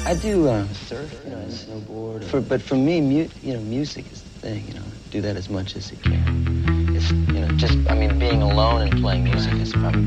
I do surf, snowboard. But for me, music is the thing. Do that as much as you can. It's just being alone and playing music is probably